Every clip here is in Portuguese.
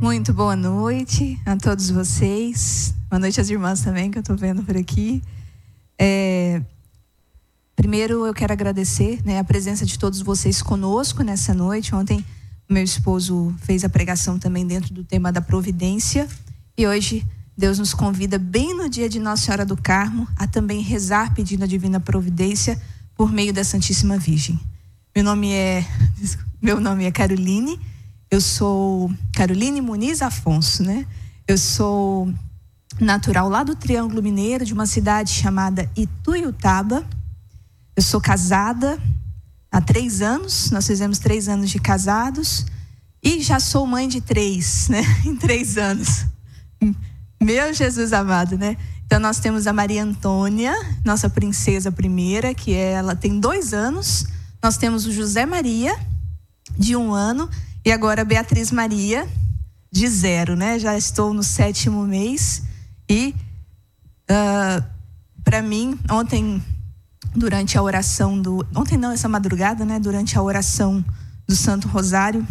Muito boa noite a todos vocês. Boa noite às irmãs também, que eu estou vendo por aqui. Primeiro eu quero agradecer, a presença de todos vocês conosco nessa noite. Ontem meu esposo fez a pregação também dentro do tema da providência. E hoje Deus nos convida, bem no dia de Nossa Senhora do Carmo, a também rezar pedindo a divina providência por meio da Santíssima Virgem. Meu nome é Caroline. Eu sou Caroline Muniz Afonso, Eu sou natural lá do Triângulo Mineiro, de uma cidade chamada Ituiutaba. Eu sou casada há 3 anos, nós fizemos 3 anos de casados. E já sou mãe de 3, em 3 anos. Meu Jesus amado, Então nós temos a Maria Antônia, nossa princesa primeira, que ela tem 2 anos. Nós temos o José Maria, de 1 ano. E agora a Beatriz Maria, de 0, Já estou no 7º mês. E para mim, ontem, durante a oração essa madrugada, durante a oração do Santo Rosário,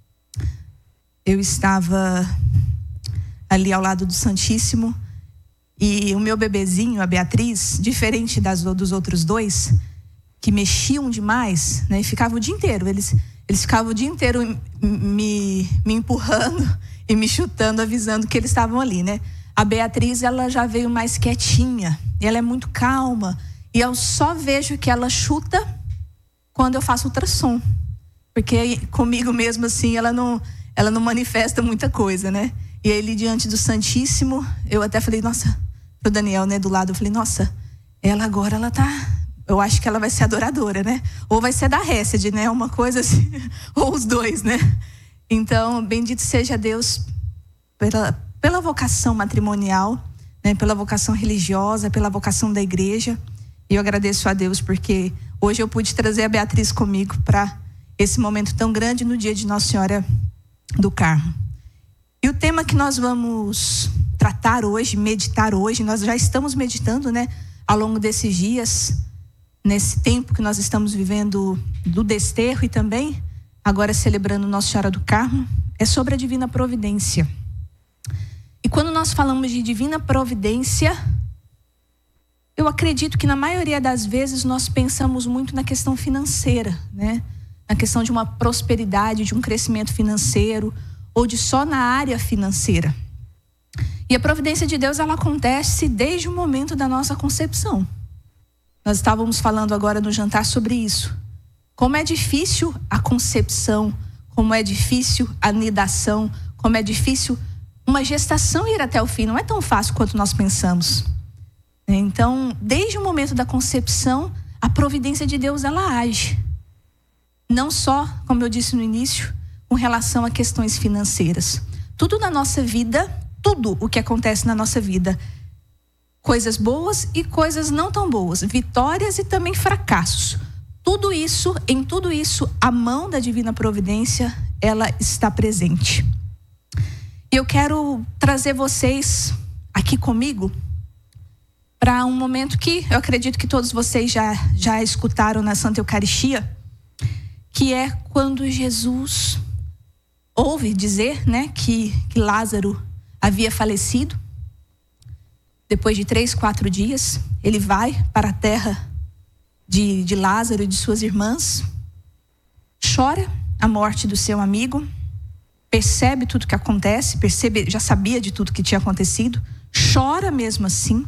eu estava ali ao lado do Santíssimo. E o meu bebezinho, a Beatriz, diferente dos outros 2, que mexiam demais, e ficavam o dia inteiro, eles ficavam o dia inteiro me empurrando e me chutando, avisando que eles estavam ali, A Beatriz, ela já veio mais quietinha, e ela é muito calma, e eu só vejo que ela chuta quando eu faço ultrassom, porque comigo mesmo assim, ela não manifesta muita coisa, E ele, diante do Santíssimo, eu até falei, nossa, pro Daniel, do lado, eu falei, nossa, ela agora, ela tá... Eu acho que ela vai ser adoradora, Ou vai ser da Hesed, uma coisa assim, ou os 2, Então, bendito seja Deus pela vocação matrimonial, pela vocação religiosa, pela vocação da igreja. E eu agradeço a Deus porque hoje eu pude trazer a Beatriz comigo para esse momento tão grande no dia de Nossa Senhora do Carmo. E o tema que nós vamos tratar hoje, meditar hoje, nós já estamos meditando, ao longo desses dias, nesse tempo que nós estamos vivendo do desterro e também agora celebrando Nossa Senhora do Carmo, é sobre a divina providência. E quando nós falamos de divina providência, eu acredito que na maioria das vezes nós pensamos muito na questão financeira, Na questão de uma prosperidade, de um crescimento financeiro, ou de só na área financeira. E a providência de Deus, ela acontece desde o momento da nossa concepção. Nós estávamos falando agora no jantar sobre isso. Como é difícil a concepção, como é difícil a nidação, como é difícil uma gestação ir até o fim. Não é tão fácil quanto nós pensamos. Então, desde o momento da concepção, a providência de Deus, ela age. Não só, como eu disse no início, com relação a questões financeiras. Tudo na nossa vida, tudo o que acontece na nossa vida, coisas boas e coisas não tão boas, vitórias e também fracassos. Em tudo isso, a mão da divina providência, ela está presente. E eu quero trazer vocês aqui comigo para um momento que eu acredito que todos vocês já escutaram na Santa Eucaristia, que é quando Jesus ouve dizer, que Lázaro havia falecido. Depois de 3, 4 dias, ele vai para a terra de Lázaro e de suas irmãs, chora a morte do seu amigo, percebe tudo que acontece, já sabia de tudo que tinha acontecido, chora mesmo assim.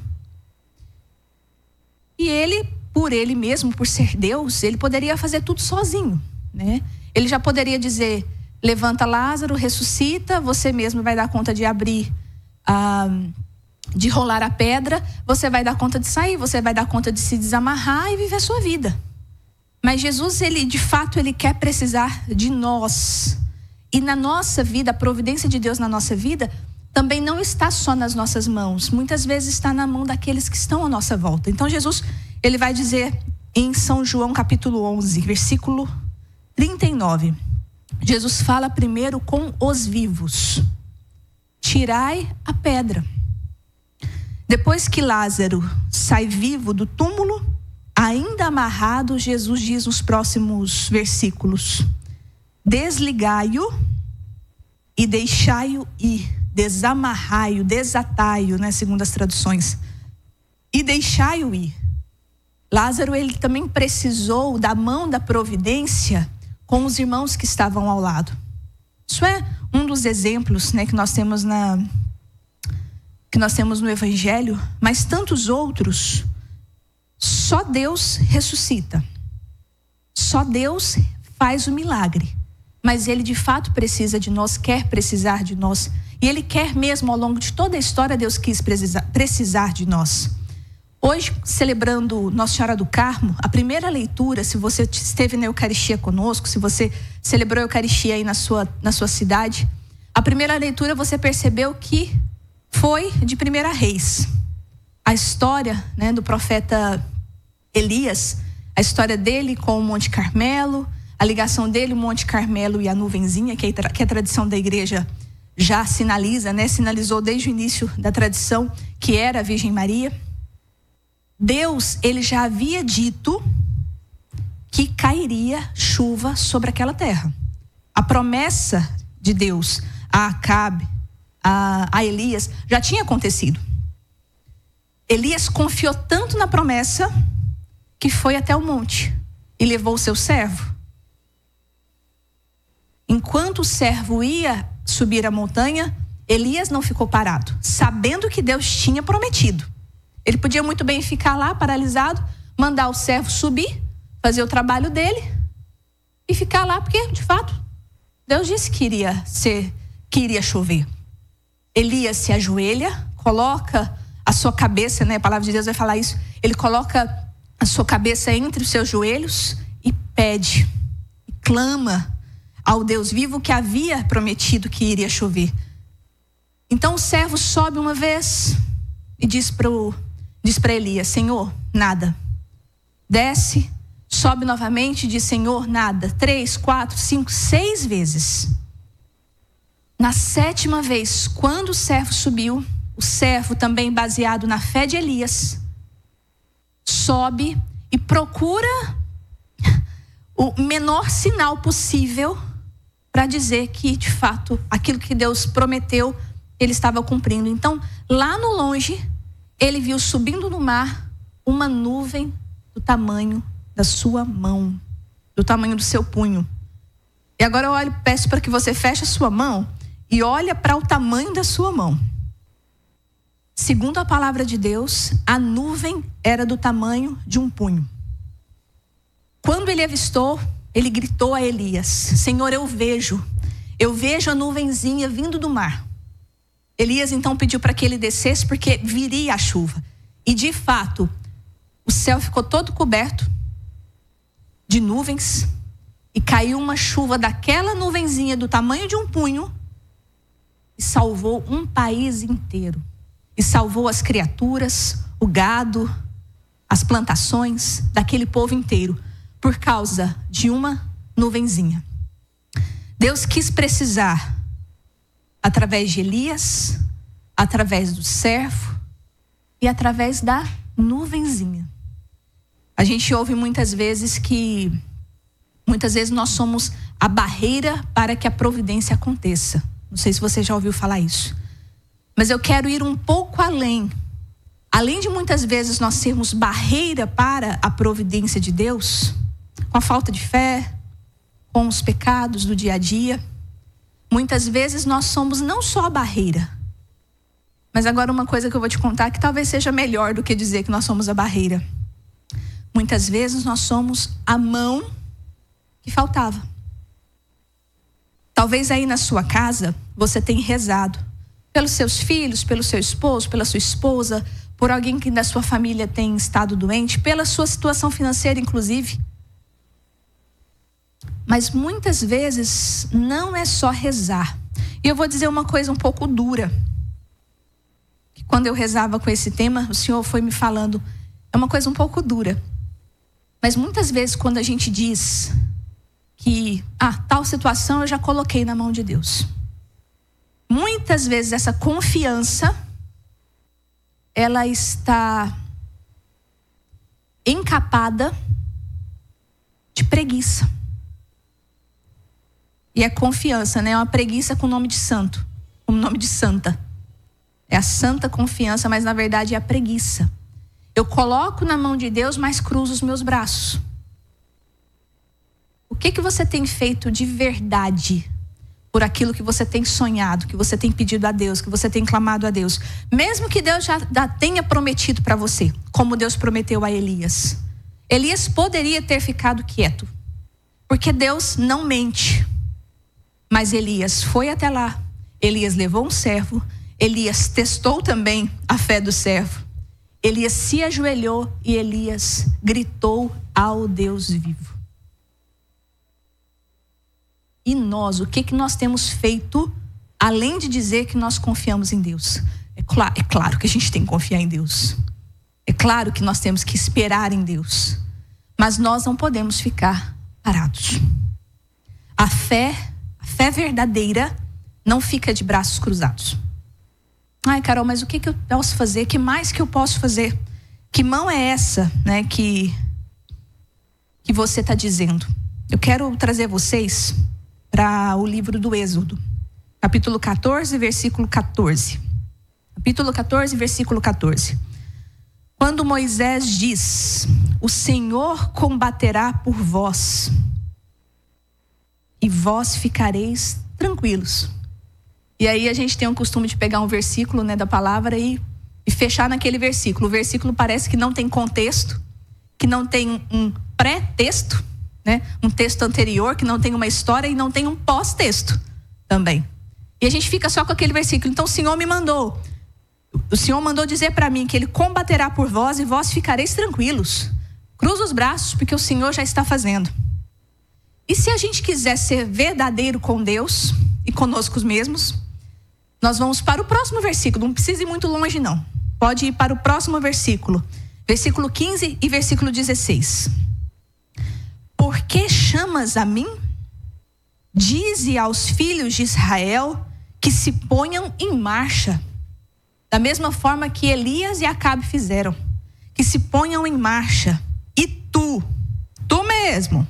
E ele, por ele mesmo, por ser Deus, ele poderia fazer tudo sozinho, Ele já poderia dizer, levanta Lázaro, ressuscita, você mesmo vai dar conta de abrir de rolar a pedra, você vai dar conta de sair, você vai dar conta de se desamarrar e viver a sua vida. Mas Jesus, ele de fato, ele quer precisar de nós. E na nossa vida, a providência de Deus na nossa vida também não está só nas nossas mãos. Muitas vezes está na mão daqueles que estão à nossa volta. Então Jesus, ele vai dizer em São João capítulo 11, versículo 39. Jesus fala primeiro com os vivos. Tirai a pedra. Depois que Lázaro sai vivo do túmulo, ainda amarrado, Jesus diz nos próximos versículos: desligai-o e deixai-o ir, desamarrai-o, desatai-o, né, segundo as traduções, e deixai-o ir. Lázaro, ele também precisou da mão da providência com os irmãos que estavam ao lado. Isso é um dos exemplos, né, que nós temos no Evangelho, mas tantos outros. Só Deus ressuscita. Só Deus faz o milagre. Mas Ele de fato precisa de nós, quer precisar de nós. E Ele quer mesmo, ao longo de toda a história, Deus quis precisar de nós. Hoje, celebrando Nossa Senhora do Carmo, a primeira leitura, se você esteve na Eucaristia conosco, se você celebrou a Eucaristia aí na sua cidade, a primeira leitura você percebeu que foi de 1 Reis. A história, né, do profeta Elias, a história dele com o Monte Carmelo, a ligação dele, o Monte Carmelo e a nuvenzinha, que a tradição da igreja já sinaliza, né, sinalizou desde o início da tradição, que era a Virgem Maria. Deus, ele já havia dito que cairia chuva sobre aquela terra. A promessa de Deus a Acabe, a Elias, já tinha acontecido. Elias confiou tanto na promessa que foi até o monte e levou o seu servo. Enquanto o servo ia subir a montanha, Elias não ficou parado, sabendo que Deus tinha prometido. Ele podia muito bem ficar lá paralisado, mandar o servo subir, fazer o trabalho dele e ficar lá, porque de fato Deus disse que iria chover. Elias se ajoelha, coloca a sua cabeça, né? A palavra de Deus vai falar isso. Ele coloca a sua cabeça entre os seus joelhos e pede, e clama ao Deus vivo que havia prometido que iria chover. Então o servo sobe uma vez e diz para Elias: Senhor, nada. Desce, sobe novamente e diz: Senhor, nada. 3, 4, 5, 6 vezes. Na 7ª vez, quando o servo subiu, o servo, também baseado na fé de Elias, sobe e procura o menor sinal possível para dizer que, de fato, aquilo que Deus prometeu, ele estava cumprindo. Então, lá no longe, ele viu subindo no mar uma nuvem do tamanho da sua mão, do tamanho do seu punho. E agora eu peço para que você feche a sua mão e olhe para o tamanho da sua mão. Segundo a palavra de Deus, a nuvem era do tamanho de um punho. Quando ele avistou, ele gritou a Elias: Senhor, eu vejo a nuvenzinha vindo do mar. Elias então pediu para que ele descesse, porque viria a chuva. E de fato, o céu ficou todo coberto de nuvens e caiu uma chuva daquela nuvenzinha do tamanho de um punho e salvou um país inteiro. E salvou as criaturas, o gado, as plantações daquele povo inteiro, por causa de uma nuvenzinha. Deus quis precisar, através de Elias, através do servo e através da nuvenzinha. A gente ouve muitas vezes nós somos a barreira para que a providência aconteça. Não sei se você já ouviu falar isso. Mas eu quero ir um pouco além. Além de muitas vezes nós sermos barreira para a providência de Deus, com a falta de fé, com os pecados do dia a dia, muitas vezes nós somos não só a barreira, mas agora uma coisa que eu vou te contar que talvez seja melhor do que dizer que nós somos a barreira. Muitas vezes nós somos a mão que faltava. Talvez aí na sua casa você tenha rezado pelos seus filhos, pelo seu esposo, pela sua esposa, por alguém que da sua família tem estado doente, pela sua situação financeira inclusive. Mas muitas vezes não é só rezar. E eu vou dizer uma coisa um pouco dura. Que quando eu rezava com esse tema, o Senhor foi me falando, é uma coisa um pouco dura. Mas muitas vezes quando a gente diz que tal situação eu já coloquei na mão de Deus. Muitas vezes essa confiança, ela está encapada de preguiça. E é confiança, né? É uma preguiça com nome de santo, com nome de santa. É a santa confiança, mas na verdade é a preguiça. Eu coloco na mão de Deus, mas cruzo os meus braços. O que você tem feito de verdade por aquilo que você tem sonhado, que você tem pedido a Deus, que você tem clamado a Deus? Mesmo que Deus já tenha prometido para você, como Deus prometeu a Elias. Elias poderia ter ficado quieto, porque Deus não mente. Mas Elias foi até lá. Elias levou um servo. Elias testou também a fé do servo. Elias se ajoelhou e Elias gritou ao Deus vivo. E nós, o que nós temos feito, além de dizer que nós confiamos em Deus? É claro que a gente tem que confiar em Deus. É claro que nós temos que esperar em Deus. Mas nós não podemos ficar parados. A fé verdadeira não fica de braços cruzados. Ai, Carol, mas o que eu posso fazer? Que mais que eu posso fazer? Que mão é essa, né, que você está dizendo? Eu quero trazer vocês para o livro do Êxodo, capítulo 14, versículo 14. Capítulo 14, versículo 14. Quando Moisés diz: o Senhor combaterá por vós, e vós ficareis tranquilos. E aí a gente tem o costume de pegar um versículo, né, da palavra e fechar naquele versículo. O versículo parece que não tem contexto, que não tem um pré-texto, né, um texto anterior, que não tem uma história e não tem um pós-texto também. E a gente fica só com aquele versículo. Então o Senhor me mandou. O Senhor mandou dizer para mim que Ele combaterá por vós e vós ficareis tranquilos. Cruza os braços, porque o Senhor já está fazendo. E se a gente quiser ser verdadeiro com Deus e conosco mesmos, nós vamos para o próximo versículo. Não precisa ir muito longe, não. Pode ir para o próximo versículo. Versículo 15 e versículo 16. Por que chamas a mim? Dize aos filhos de Israel que se ponham em marcha. Da mesma forma que Elias e Acabe fizeram. Que se ponham em marcha. E tu mesmo,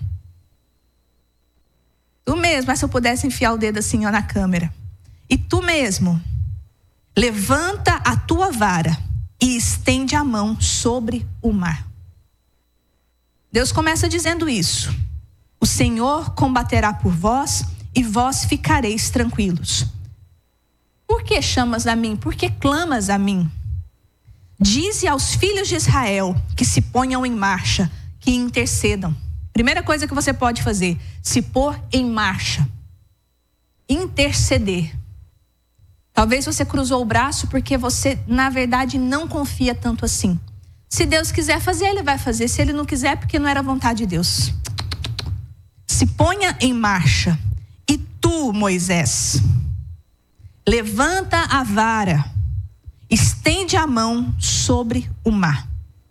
mas se eu pudesse enfiar o dedo assim, ó, na câmera. E tu mesmo, levanta a tua vara e estende a mão sobre o mar. Deus começa dizendo isso. O Senhor combaterá por vós e vós ficareis tranquilos. Por que chamas a mim? Por que clamas a mim? Dize aos filhos de Israel que se ponham em marcha, que intercedam. Primeira coisa que você pode fazer: se pôr em marcha. Interceder. Talvez você cruzou o braço porque você, na verdade, não confia tanto assim. Se Deus quiser fazer, Ele vai fazer. Se Ele não quiser, porque não era vontade de Deus. Se ponha em marcha. E tu, Moisés, levanta a vara, estende a mão sobre o mar.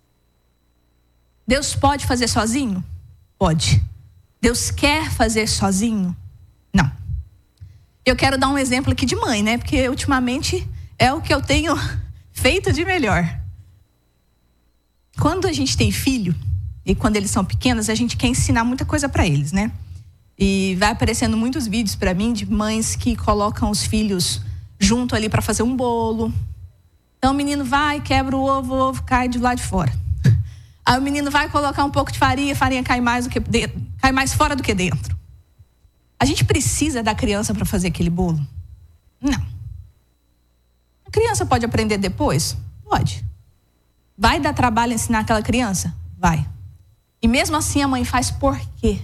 Deus pode fazer sozinho? Pode. Deus quer fazer sozinho? Não. Eu quero dar um exemplo aqui de mãe, né? Porque ultimamente é o que eu tenho feito de melhor. Quando a gente tem filho, e quando eles são pequenos, a gente quer ensinar muita coisa para eles, né? E vai aparecendo muitos vídeos para mim de mães que colocam os filhos junto ali para fazer um bolo. Então o menino vai, quebra o ovo cai de lá de fora. Aí o menino vai colocar um pouco de farinha, a farinha cai mais fora do que dentro. A gente precisa da criança para fazer aquele bolo? Não. A criança pode aprender depois? Pode. Vai dar trabalho ensinar aquela criança? Vai. E mesmo assim a mãe faz por quê?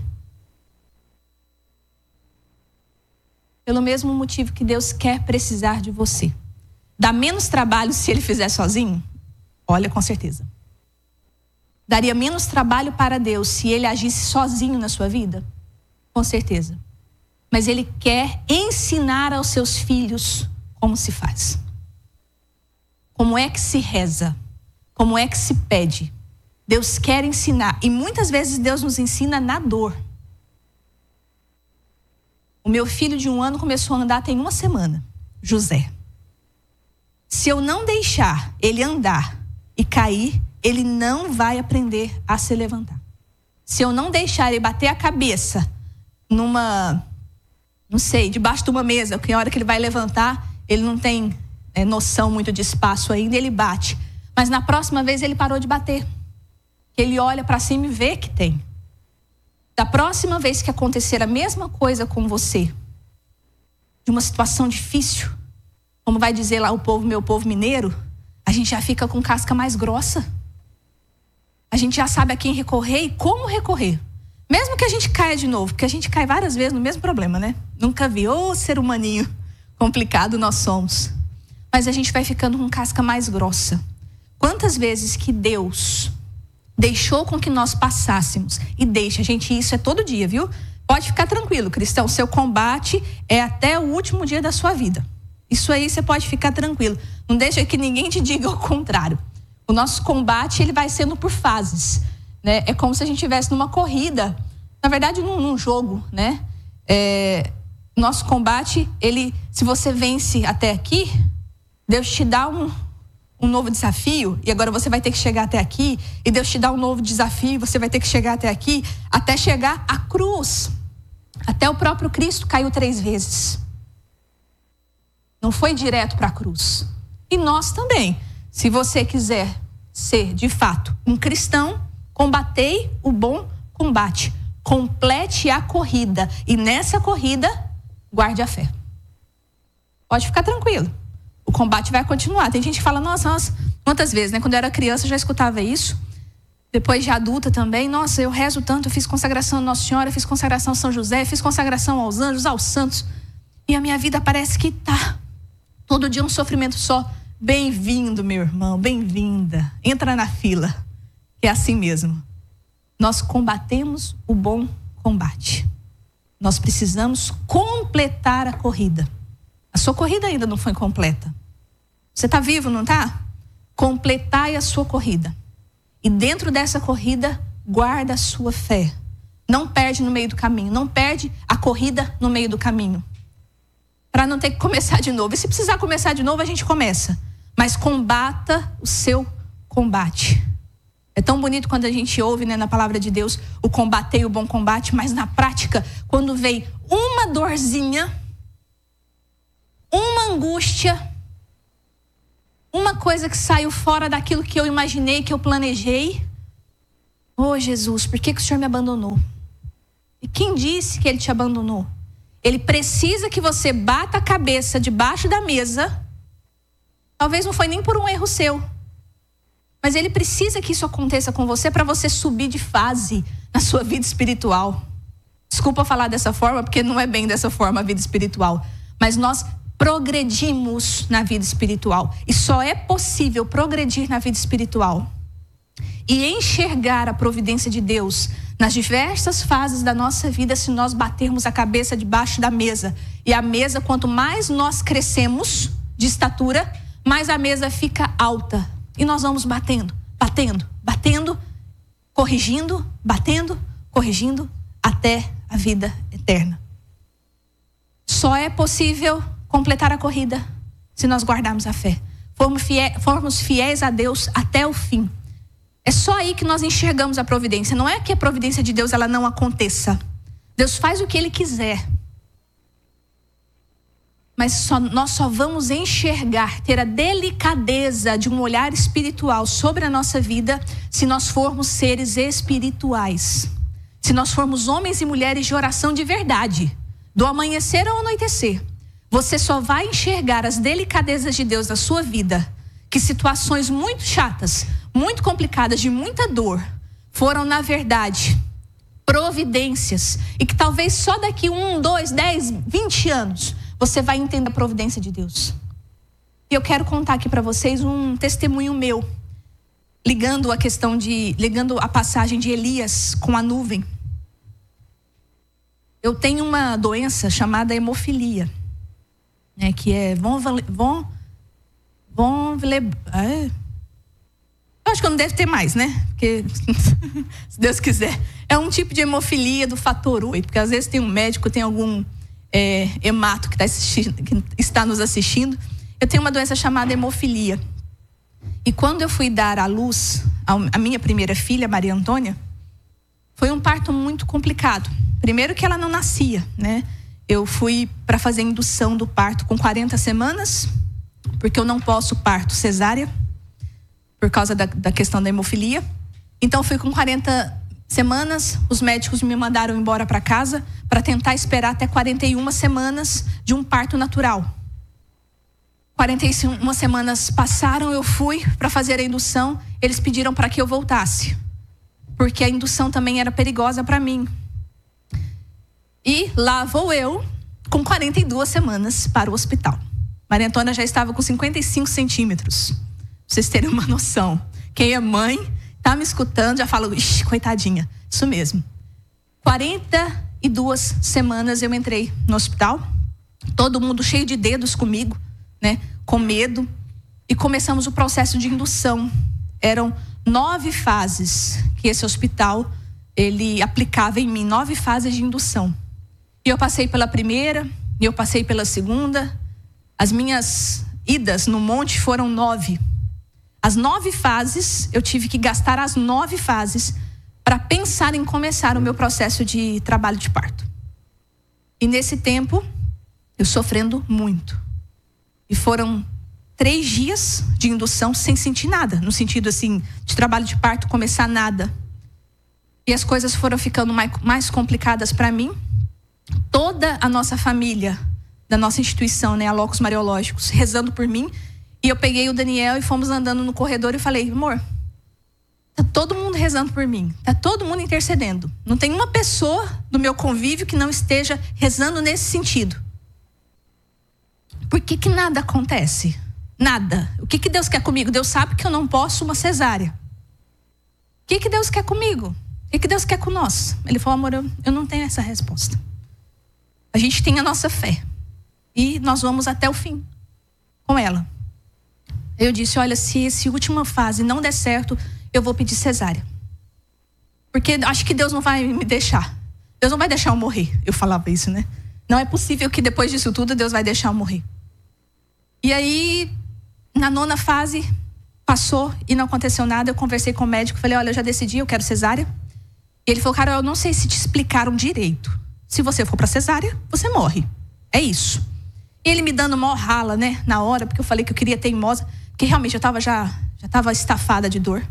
Pelo mesmo motivo que Deus quer precisar de você. Dá menos trabalho se Ele fizer sozinho? Olha, com certeza. Daria menos trabalho para Deus se Ele agisse sozinho na sua vida? Com certeza. Mas Ele quer ensinar aos seus filhos como se faz. Como é que se reza? Como é que se pede? Deus quer ensinar. E muitas vezes Deus nos ensina na dor. O meu filho de 1 ano começou a andar tem 1 semana. José. Se eu não deixar ele andar e cair, ele não vai aprender a se levantar. Se eu não deixar ele bater a cabeça não sei, debaixo de uma mesa, porque a hora que ele vai levantar, ele não tem noção muito de espaço ainda, ele bate. Mas na próxima vez ele parou de bater. Ele olha para cima e vê que tem. Da próxima vez que acontecer a mesma coisa com você, de uma situação difícil, como vai dizer lá o povo, meu povo mineiro, a gente já fica com casca mais grossa. A gente já sabe a quem recorrer e como recorrer. Mesmo que a gente caia de novo, porque a gente cai várias vezes no mesmo problema, né? Nunca vi, ser humaninho complicado nós somos. Mas a gente vai ficando com casca mais grossa. Quantas vezes que Deus deixou com que nós passássemos e deixa, gente, isso é todo dia, viu? Pode ficar tranquilo, cristão, seu combate é até o último dia da sua vida. Isso aí você pode ficar tranquilo. Não deixa que ninguém te diga o contrário. O nosso combate, ele vai sendo por fases, né? É como se a gente estivesse numa corrida, na verdade num jogo, né? Nosso combate, se você vence até aqui, Deus te dá um novo desafio, e agora você vai ter que chegar até aqui, e Deus te dá um novo desafio, você vai ter que chegar até aqui, até chegar à cruz. Até o próprio Cristo caiu 3 vezes. Não foi direto para a cruz. E nós também. Se você quiser ser, de fato, um cristão, combatei o bom combate. Complete a corrida. E nessa corrida, guarde a fé. Pode ficar tranquilo. O combate vai continuar. Tem gente que fala, nossa, quantas vezes, né? Quando eu era criança, eu já escutava isso. Depois de adulta também. Nossa, eu rezo tanto, eu fiz consagração a Nossa Senhora, fiz consagração a São José, fiz consagração aos anjos, aos santos. E a minha vida parece que tá todo dia um sofrimento só. Bem-vindo, meu irmão, bem-vinda. Entra na fila, que é assim mesmo. Nós combatemos o bom combate. Nós precisamos completar a corrida. A sua corrida ainda não foi completa. Você está vivo, não está? Completai a sua corrida. E dentro dessa corrida, guarda a sua fé. Não perde no meio do caminho. Não perde a corrida no meio do caminho. Para não ter que começar de novo. E se precisar começar de novo, a gente começa. Mas combata o seu combate. É tão bonito quando a gente ouve, né, na palavra de Deus, o combatei o bom combate, mas na prática, quando vem uma dorzinha, uma angústia, uma coisa que saiu fora daquilo que eu imaginei, que eu planejei. Oh, Jesus, por que o Senhor me abandonou? E quem disse que Ele te abandonou? Ele precisa que você bata a cabeça debaixo da mesa. Talvez não foi nem por um erro seu. Mas Ele precisa que isso aconteça com você para você subir de fase na sua vida espiritual. Desculpa falar dessa forma, porque não é bem dessa forma a vida espiritual. Mas nós progredimos na vida espiritual. E só é possível progredir na vida espiritual e enxergar a providência de Deus nas diversas fases da nossa vida se nós batermos a cabeça debaixo da mesa. E a mesa, quanto mais nós crescemos de estatura, mais a mesa fica alta. E nós vamos batendo, corrigindo, batendo, corrigindo, até a vida eterna. Só é possível completar a corrida se nós guardarmos a fé. Formos fiéis a Deus até o fim. É só aí que nós enxergamos a providência. Não é que a providência de Deus ela não aconteça. Deus faz o que Ele quiser. Mas nós só vamos enxergar, ter a delicadeza de um olhar espiritual sobre a nossa vida se nós formos seres espirituais. Se nós formos homens e mulheres de oração de verdade, do amanhecer ao anoitecer. Você só vai enxergar as delicadezas de Deus na sua vida, que situações muito chatas, muito complicadas, de muita dor, foram na verdade providências, e que talvez só daqui 1, 2, 10, 20 anos você vai entender a providência de Deus. E eu quero contar aqui para vocês um testemunho meu, ligando a passagem de Elias com a nuvem. Eu tenho uma doença chamada hemofilia, né, que é eu acho que eu não deve ter mais, né? Porque, se Deus quiser, é um tipo de hemofilia do fator 8, porque às vezes tem um médico, tem algum hemato que está nos assistindo. Eu tenho uma doença chamada hemofilia. E quando eu fui dar à luz a minha primeira filha, Maria Antônia, foi um parto muito complicado. Primeiro que ela não nascia, né? Eu fui para fazer indução do parto com 40 semanas, porque eu não posso parto cesárea, por causa da questão da hemofilia. Então, eu fui com 40 semanas, os médicos me mandaram embora para casa para tentar esperar até 41 semanas de um parto natural. 41 semanas passaram, eu fui para fazer a indução, eles pediram para que eu voltasse, porque a indução também era perigosa para mim. E lá vou eu, com 42 semanas, para o hospital. Maria Antônia já estava com 55 centímetros, pra vocês terem uma noção. Quem é mãe, tá me escutando, já fala, ixi, coitadinha, isso mesmo. 42 semanas eu entrei no hospital, todo mundo cheio de dedos comigo, né, com medo, e começamos o processo de indução. Eram 9 fases que esse hospital, ele aplicava em mim, 9 fases de indução. E eu passei pela primeira, e eu passei pela segunda. As minhas idas no monte foram 9. As 9 fases, eu tive que gastar as 9 fases para pensar em começar o meu processo de trabalho de parto. E nesse tempo, eu sofrendo muito. E foram 3 dias de indução sem sentir nada, no sentido assim, de trabalho de parto começar nada. E as coisas foram ficando mais complicadas para mim. Toda a nossa família, da nossa instituição, né, a Locus Mariológicos, rezando por mim. E eu peguei o Daniel e fomos andando no corredor e falei, amor, tá todo mundo rezando por mim, tá todo mundo intercedendo. Não tem uma pessoa do meu convívio que não esteja rezando nesse sentido. Por que que nada acontece? Nada. O que que Deus quer comigo? Deus sabe que eu não posso uma cesárea. O que que Deus quer comigo? O que que Deus quer com nós? Ele falou, amor, eu não tenho essa resposta. A gente tem a nossa fé. E nós vamos até o fim com ela. Eu disse, olha, se essa última fase não der certo, eu vou pedir cesárea. Porque acho que Deus não vai me deixar. Deus não vai deixar eu morrer. Eu falava isso, né? Não é possível que depois disso tudo, Deus vai deixar eu morrer. E aí, na 9ª fase, passou e não aconteceu nada. Eu conversei com o médico, falei, olha, eu já decidi, eu quero cesárea. E ele falou, cara, eu não sei se te explicaram direito. Se você for para cesárea, você morre. É isso. E ele me dando mó rala, né, na hora, porque eu falei que eu queria teimosa, porque realmente eu tava já estava estafada de dor.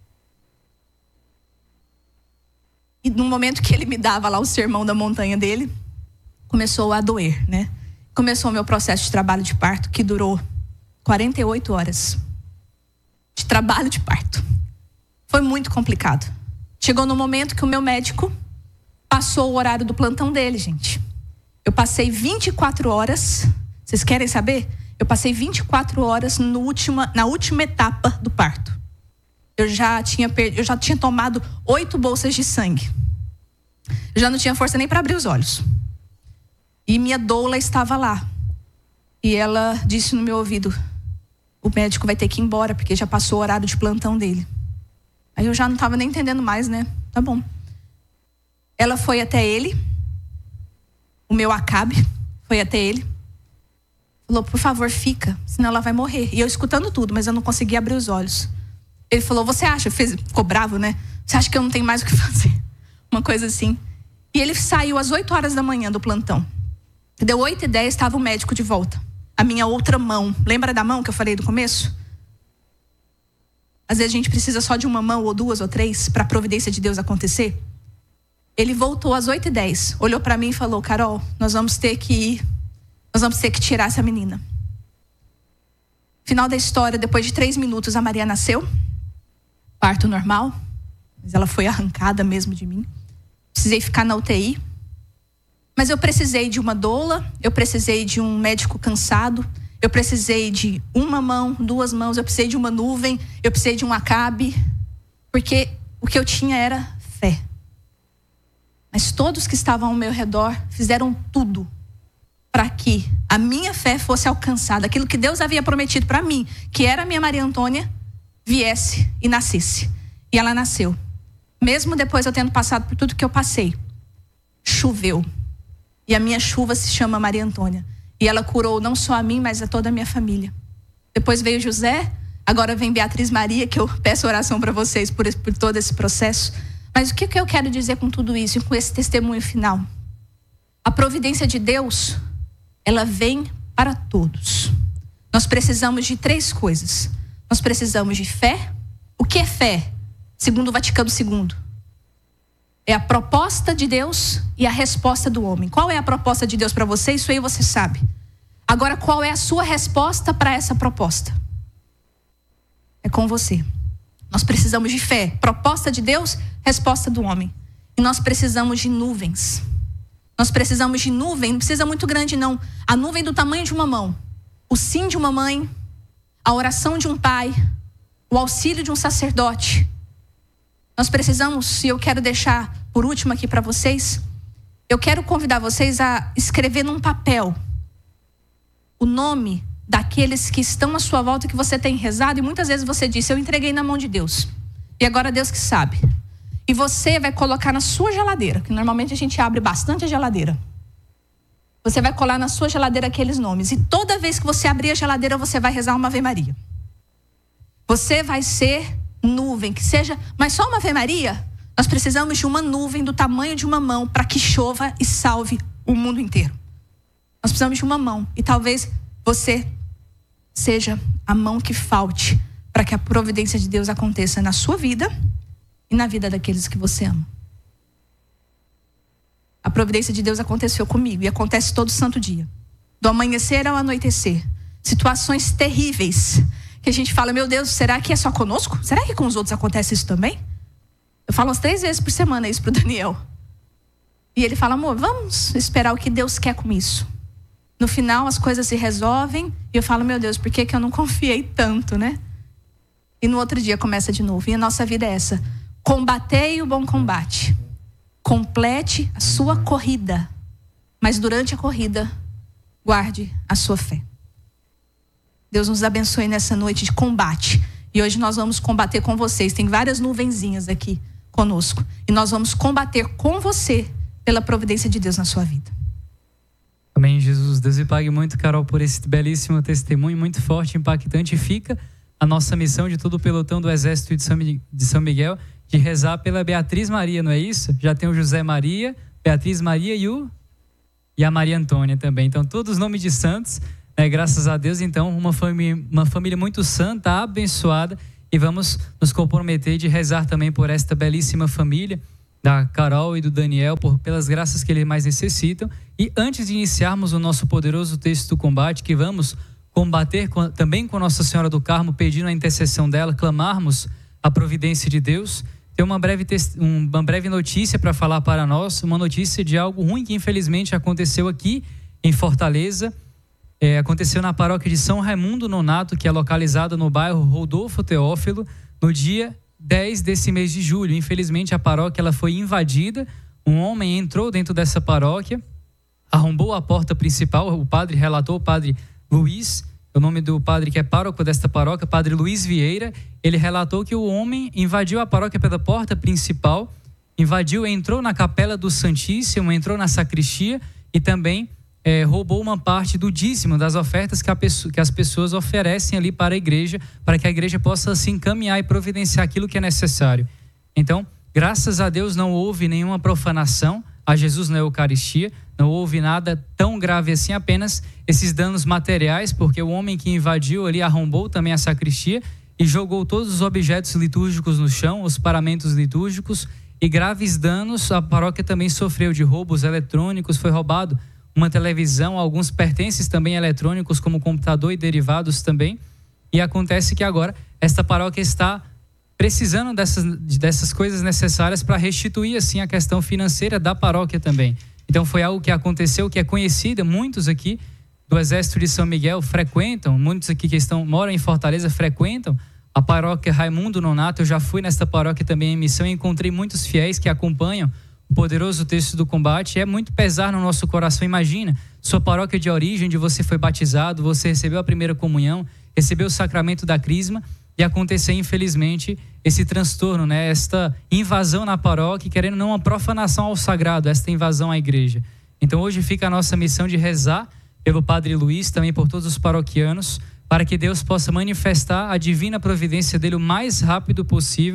E no momento que ele me dava lá o sermão da montanha dele, começou a doer, né? Começou o meu processo de trabalho de parto, que durou 48 horas de trabalho de parto. Foi muito complicado. Chegou no momento que o meu médico passou o horário do plantão dele, gente. Eu passei 24 horas, vocês querem saber? Eu passei 24 horas na última etapa do parto. Eu já tinha tomado 8 bolsas de sangue. Eu já não tinha força nem para abrir os olhos. E minha doula estava lá. E ela disse no meu ouvido, o médico vai ter que ir embora, porque já passou o horário de plantão dele. Aí eu já não estava nem entendendo mais, né? Tá bom. Ela foi até ele, o meu Acabe foi até ele, falou, por favor, fica, senão ela vai morrer. E eu escutando tudo, mas eu não conseguia abrir os olhos. Ele falou, você acha, ficou bravo, né? Você acha que eu não tenho mais o que fazer? Uma coisa assim. E ele saiu às 8 horas da manhã do plantão. Deu 8h10, estava o médico de volta. A minha outra mão, lembra da mão que eu falei do começo? Às vezes a gente precisa só de uma mão, ou 2 ou 3, para a providência de Deus acontecer. Ele voltou às 8h10, olhou para mim e falou, Carol, nós vamos ter que tirar essa menina. Final da história, depois de 3 minutos, a Maria nasceu. Parto normal, mas ela foi arrancada mesmo de mim. Precisei ficar na UTI. Mas eu precisei de uma doula, eu precisei de um médico cansado, eu precisei de uma mão, 2 mãos, eu precisei de uma nuvem, eu precisei de um Acabe, porque o que eu tinha era fé. Mas todos que estavam ao meu redor fizeram tudo para que a minha fé fosse alcançada, aquilo que Deus havia prometido para mim, que era a minha Maria Antônia, viesse e nascesse. E ela nasceu. Mesmo depois eu tendo passado por tudo que eu passei, choveu. E a minha chuva se chama Maria Antônia. E ela curou não só a mim, mas a toda a minha família. Depois veio José, agora vem Beatriz Maria, que eu peço oração para vocês por todo esse processo. Mas o que eu quero dizer com tudo isso e com esse testemunho final? A providência de Deus, ela vem para todos. Nós precisamos de 3 coisas. Nós precisamos de fé. O que é fé? Segundo o Vaticano II. É a proposta de Deus e a resposta do homem. Qual é a proposta de Deus para você? Isso aí você sabe. Agora, qual é a sua resposta para essa proposta? É com você. Nós precisamos de fé. Proposta de Deus, resposta do homem. E nós precisamos de nuvens. Nós precisamos de nuvem, não precisa muito grande não. A nuvem do tamanho de uma mão. O sim de uma mãe, a oração de um pai, o auxílio de um sacerdote. Nós precisamos, e eu quero deixar por último aqui para vocês, eu quero convidar vocês a escrever num papel o nome daqueles que estão à sua volta, que você tem rezado, e muitas vezes você disse, eu entreguei na mão de Deus. E agora Deus que sabe. E você vai colocar na sua geladeira, que normalmente a gente abre bastante a geladeira. Você vai colar na sua geladeira aqueles nomes. E toda vez que você abrir a geladeira, você vai rezar uma Ave Maria. Você vai ser nuvem, que seja, mas só uma Ave Maria. Nós precisamos de uma nuvem do tamanho de uma mão para que chova e salve o mundo inteiro. Nós precisamos de uma mão. E talvez você seja a mão que falte para que a providência de Deus aconteça na sua vida e na vida daqueles que você ama. A providência de Deus aconteceu comigo e acontece todo santo dia. Do amanhecer ao anoitecer. Situações terríveis que a gente fala, meu Deus, será que é só conosco? Será que com os outros acontece isso também? Eu falo umas 3 vezes por semana isso pro Daniel. E ele fala, amor, vamos esperar o que Deus quer com isso. No final as coisas se resolvem e eu falo, meu Deus, por que eu não confiei tanto, né? E no outro dia começa de novo. E a nossa vida é essa. Combatei o bom combate. Complete a sua corrida. Mas durante a corrida, guarde a sua fé. Deus nos abençoe nessa noite de combate. E hoje nós vamos combater com vocês. Tem várias nuvenzinhas aqui conosco. E nós vamos combater com você pela providência de Deus na sua vida. Amém, Jesus. Deus lhe pague muito, Carol, por esse belíssimo testemunho, muito forte, impactante. E fica a nossa missão de todo o pelotão do Exército de São Miguel de rezar pela Beatriz Maria, não é isso? Já tem o José Maria, Beatriz Maria e a Maria Antônia também. Então, todos os nomes de santos, né? Graças a Deus, então, uma família muito santa, abençoada. E vamos nos comprometer de rezar também por esta belíssima família, da Carol e do Daniel, pelas graças que eles mais necessitam. E antes de iniciarmos o nosso poderoso texto do combate, que vamos combater também com Nossa Senhora do Carmo, pedindo a intercessão dela, clamarmos a providência de Deus, tem uma breve notícia para falar para nós, uma notícia de algo ruim que infelizmente aconteceu aqui em Fortaleza. Aconteceu na paróquia de São Raimundo Nonato, que é localizada no bairro Rodolfo Teófilo, no dia 10 desse mês de julho. Infelizmente a paróquia ela foi invadida, um homem entrou dentro dessa paróquia, arrombou a porta principal, o padre relatou, o padre Luiz, o nome do padre que é pároco desta paróquia, padre Luiz Vieira, ele relatou que o homem invadiu a paróquia pela porta principal, entrou na capela do Santíssimo, entrou na sacristia e também roubou uma parte do dízimo, das ofertas que as pessoas oferecem ali para a igreja, para que a igreja possa se encaminhar e providenciar aquilo que é necessário. Então, graças a Deus não houve nenhuma profanação a Jesus na Eucaristia, não houve nada tão grave assim, apenas esses danos materiais, porque o homem que invadiu ali arrombou também a sacristia e jogou todos os objetos litúrgicos no chão, os paramentos litúrgicos, e graves danos a paróquia também sofreu de roubos eletrônicos, foi roubado uma televisão, alguns pertences também eletrônicos, como computador e derivados também. E acontece que agora esta paróquia está precisando dessas coisas necessárias para restituir assim a questão financeira da paróquia também. Então foi algo que aconteceu, que é conhecido, muitos aqui do Exército de São Miguel frequentam, muitos aqui que moram em Fortaleza frequentam a paróquia Raimundo Nonato. Eu já fui nesta paróquia também em missão e encontrei muitos fiéis que acompanham o poderoso texto do combate. É muito pesar no nosso coração. Imagina, sua paróquia de origem, onde você foi batizado, você recebeu a primeira comunhão, recebeu o sacramento da crisma e acontecer, infelizmente, esse transtorno, né? Esta invasão na paróquia, querendo não uma profanação ao sagrado, esta invasão à igreja. Então hoje fica a nossa missão de rezar pelo Padre Luiz, também por todos os paroquianos, para que Deus possa manifestar a divina providência dele o mais rápido possível,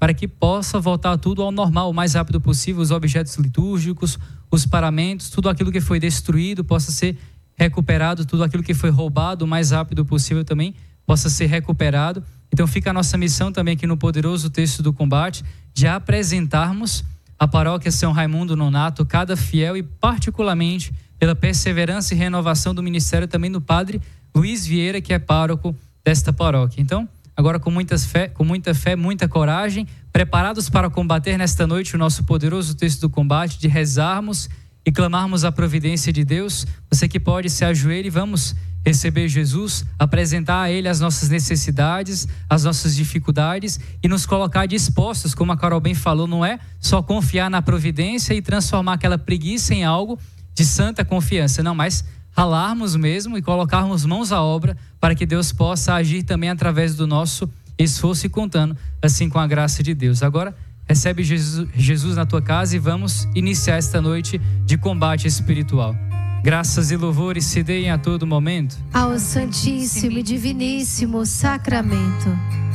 para que possa voltar tudo ao normal o mais rápido possível, os objetos litúrgicos, os paramentos, tudo aquilo que foi destruído possa ser recuperado, tudo aquilo que foi roubado o mais rápido possível também possa ser recuperado. Então fica a nossa missão também aqui no poderoso texto do combate, de apresentarmos a paróquia São Raimundo Nonato, cada fiel e particularmente pela perseverança e renovação do ministério também do Padre Luiz Vieira, que é pároco desta paróquia. Então, agora com muita fé, muita coragem, preparados para combater nesta noite o nosso poderoso texto do combate, de rezarmos e clamarmos a providência de Deus. Você que pode, se ajoelhe e vamos receber Jesus, apresentar a Ele as nossas necessidades, as nossas dificuldades e nos colocar dispostos, como a Carol bem falou, não é só confiar na providência e transformar aquela preguiça em algo de santa confiança, não, mas ralarmos mesmo e colocarmos mãos à obra para que Deus possa agir também através do nosso esforço e contando assim com a graça de Deus. Agora, recebe Jesus na tua casa e vamos iniciar esta noite de combate espiritual. Graças e louvores se deem a todo momento ao Santíssimo e Diviníssimo Sacramento.